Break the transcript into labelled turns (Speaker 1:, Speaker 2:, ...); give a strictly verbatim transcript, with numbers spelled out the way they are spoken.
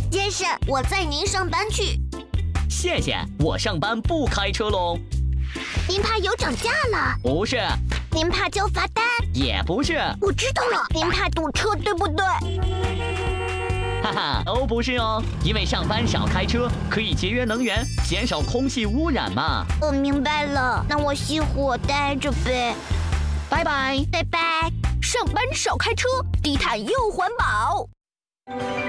Speaker 1: 先生，我载您上班去。
Speaker 2: 谢谢，我上班不开车喽。
Speaker 1: 您怕油涨价了？
Speaker 2: 不是。
Speaker 1: 您怕交罚单？
Speaker 2: 也不是。
Speaker 1: 我知道了，您怕堵车，对不对？
Speaker 2: 哈哈，都不是哦，因为上班少开车可以节约能源，减少空气污染嘛。
Speaker 1: 我明白了，那我熄火待着呗。
Speaker 2: 拜拜，
Speaker 1: 拜拜。
Speaker 3: 上班少开车，低碳又环保。